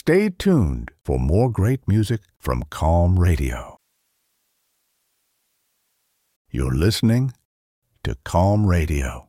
stay tuned for more great music from Calm Radio. You're listening to Calm Radio.